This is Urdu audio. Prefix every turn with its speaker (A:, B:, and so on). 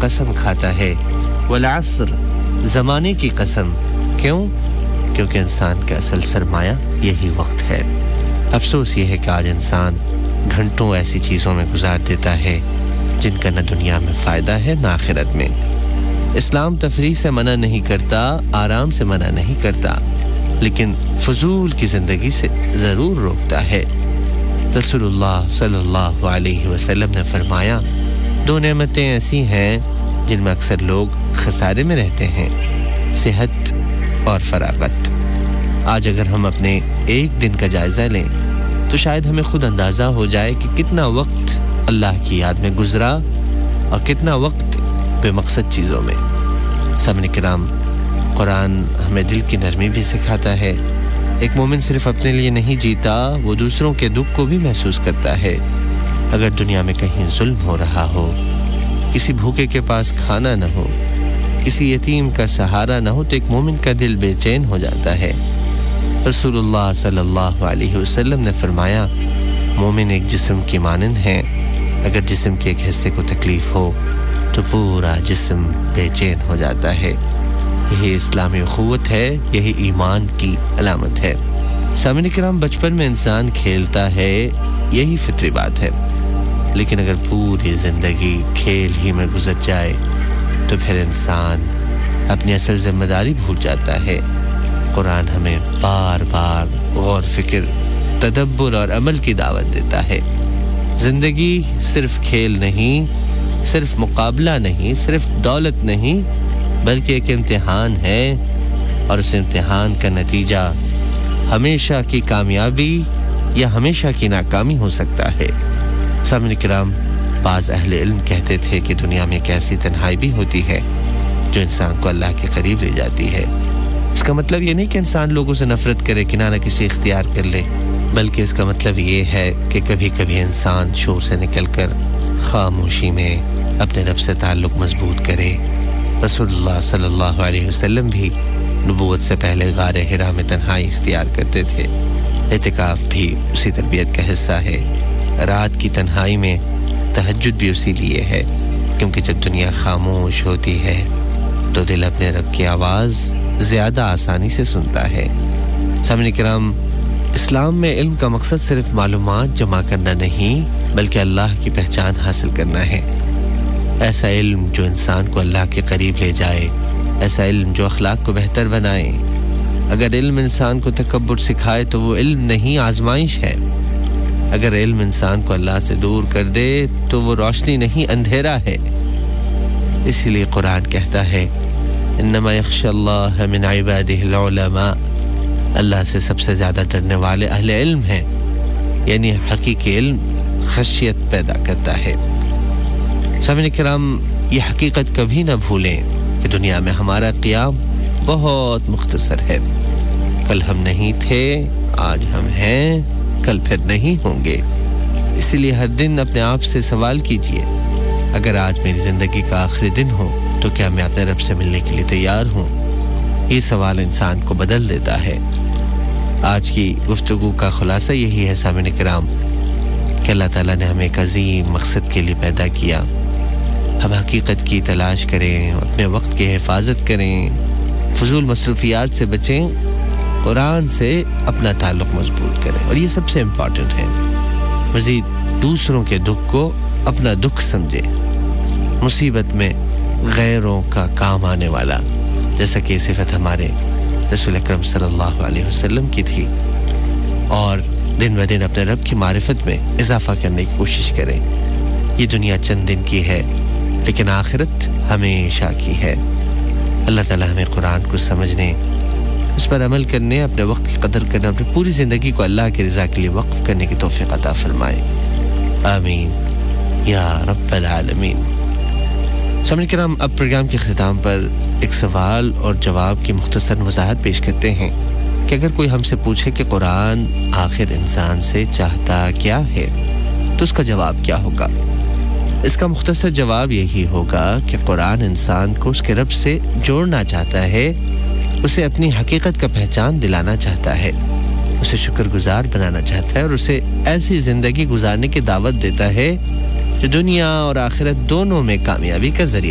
A: قسم کھاتا ہے والعصر زمانے کی قسم کیوں کیونکہ انسان کا اصل سرمایہ یہی وقت ہے افسوس یہ ہے کہ آج انسان گھنٹوں ایسی چیزوں میں گزار دیتا ہے جن کا نہ دنیا میں فائدہ ہے نہ آخرت میں اسلام تفریح سے منع نہیں کرتا آرام سے منع نہیں کرتا لیکن فضول کی زندگی سے ضرور روکتا ہے رسول اللہ صلی اللہ علیہ وسلم نے فرمایا 2 نعمتیں ایسی ہیں جن میں اکثر لوگ خسارے میں رہتے ہیں صحت اور فراغت آج اگر ہم اپنے ایک دن کا جائزہ لیں تو شاید ہمیں خود اندازہ ہو جائے کہ کتنا وقت اللہ کی یاد میں گزرا اور کتنا وقت بے مقصد چیزوں میں سامعین کرام قرآن ہمیں دل کی نرمی بھی سکھاتا ہے ایک مومن صرف اپنے لیے نہیں جیتا وہ دوسروں کے دکھ کو بھی محسوس کرتا ہے اگر دنیا میں کہیں ظلم ہو رہا ہو کسی بھوکے کے پاس کھانا نہ ہو کسی یتیم کا سہارا نہ ہو تو ایک مومن کا دل بے چین ہو جاتا ہے رسول اللہ صلی اللہ علیہ وسلم نے فرمایا مومن ایک جسم کی مانند ہے اگر جسم کے ایک حصے کو تکلیف ہو تو پورا جسم بے چین ہو جاتا ہے یہی اسلامی اخوت ہے یہی ایمان کی علامت ہے سامعین کرام بچپن میں انسان کھیلتا ہے یہی فطری بات ہے لیکن اگر پوری زندگی کھیل ہی میں گزر جائے تو پھر انسان اپنی اصل ذمہ داری بھول جاتا ہے قرآن ہمیں بار بار غور فکر تدبر اور عمل کی دعوت دیتا ہے زندگی صرف کھیل نہیں صرف مقابلہ نہیں صرف دولت نہیں بلکہ ایک امتحان ہے اور اس امتحان کا نتیجہ ہمیشہ کی کامیابی یا ہمیشہ کی ناکامی ہو سکتا ہے سامعین کرام بعض اہل علم کہتے تھے کہ دنیا میں ایک ایسی تنہائی بھی ہوتی ہے جو انسان کو اللہ کے قریب لے جاتی ہے اس کا مطلب یہ نہیں کہ انسان لوگوں سے نفرت کرے کنارہ کسی اختیار کر لے بلکہ اس کا مطلب یہ ہے کہ کبھی کبھی انسان شور سے نکل کر خاموشی میں اپنے رب سے تعلق مضبوط کرے رسول اللہ صلی اللہ علیہ وسلم بھی نبوت سے پہلے غار حرا میں تنہائی اختیار کرتے تھے اعتکاف بھی اسی تربیت کا حصہ ہے رات کی تنہائی میں تہجد بھی اسی لیے ہے کیونکہ جب دنیا خاموش ہوتی ہے تو دل اپنے رب کی آواز زیادہ آسانی سے سنتا ہے سامعین کرام اسلام میں علم کا مقصد صرف معلومات جمع کرنا نہیں بلکہ اللہ کی پہچان حاصل کرنا ہے ایسا علم جو انسان کو اللہ کے قریب لے جائے ایسا علم جو اخلاق کو بہتر بنائے اگر علم انسان کو تکبر سکھائے تو وہ علم نہیں آزمائش ہے اگر علم انسان کو اللہ سے دور کر دے تو وہ روشنی نہیں اندھیرا ہے اسی لیے قرآن کہتا ہے انما یخشى اللہ من عباده العلماء اللہ سے سب سے زیادہ ڈرنے والے اہل علم ہیں یعنی حقیقی علم خشیت پیدا کرتا ہے سامعین کرام یہ حقیقت کبھی نہ بھولیں کہ دنیا میں ہمارا قیام بہت مختصر ہے کل ہم نہیں تھے آج ہم ہیں کل پھر نہیں ہوں گے اسی لیے ہر دن اپنے آپ سے سوال کیجئے اگر آج میری زندگی کا آخری دن ہو تو کیا میں اپنے رب سے ملنے کے لیے تیار ہوں یہ سوال انسان کو بدل دیتا ہے آج کی گفتگو کا خلاصہ یہی ہے سامعین کرام کہ اللہ تعالیٰ نے ہمیں ایک عظیم مقصد کے لیے پیدا کیا ہم حقیقت کی تلاش کریں اپنے وقت کی حفاظت کریں فضول مصروفیات سے بچیں قرآن سے اپنا تعلق مضبوط کریں اور یہ سب سے امپورٹنٹ ہے مزید دوسروں کے دکھ کو اپنا دکھ سمجھیں مصیبت میں غیروں کا کام آنے والا جیسا کہ صفت ہمارے رسول اکرم صلی اللہ علیہ وسلم کی تھی اور دن بہ دن اپنے رب کی معرفت میں اضافہ کرنے کی کوشش کریں یہ دنیا چند دن کی ہے لیکن آخرت ہمیشہ کی ہے اللہ تعالیٰ ہمیں قرآن کو سمجھنے اس پر عمل کرنے اپنے وقت کی قدر کرنے اپنی پوری زندگی کو اللہ کی رضا کے لیے وقف کرنے کی توفیق عطا فرمائے آمین یا رب العالمین سامعین کرام اب پروگرام کے اختتام پر ایک سوال اور جواب کی مختصر وضاحت پیش کرتے ہیں کہ اگر کوئی ہم سے پوچھے کہ قرآن آخر انسان سے چاہتا کیا ہے تو اس کا جواب کیا ہوگا اس کا مختصر جواب یہی ہوگا کہ قرآن انسان کو اس کے رب سے جوڑنا چاہتا ہے اسے اپنی حقیقت کا پہچان دلانا چاہتا ہے اسے شکر گزار بنانا چاہتا ہے اور اسے ایسی زندگی گزارنے کی دعوت دیتا ہے جو دنیا اور آخرت دونوں میں کامیابی کا ذریعہ